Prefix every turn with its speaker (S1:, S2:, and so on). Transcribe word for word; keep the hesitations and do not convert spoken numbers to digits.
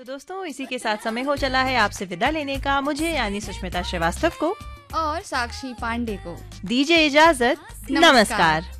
S1: दोस्तों इसी के साथ समय हो चला है आपसे विदा लेने का। मुझे यानी सुष्मिता श्रीवास्तव को
S2: और साक्षी पांडे को
S1: दीजिए इजाजत। नमस्कार, नमस्कार।